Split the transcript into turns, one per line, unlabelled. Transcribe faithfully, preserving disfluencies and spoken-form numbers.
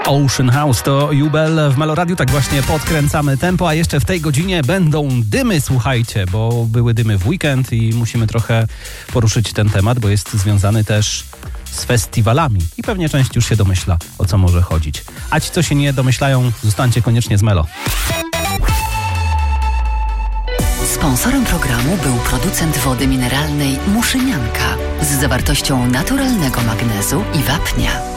Ocean House to Jubel w Meloradiu, tak właśnie podkręcamy tempo, a jeszcze w tej godzinie będą dymy, słuchajcie, bo były dymy w weekend i musimy trochę poruszyć ten temat, bo jest związany też z festiwalami i pewnie część już się domyśla, o co może chodzić. A ci, co się nie domyślają, zostańcie koniecznie z Melo.
Sponsorem programu był producent wody mineralnej Muszynianka z zawartością naturalnego magnezu i wapnia.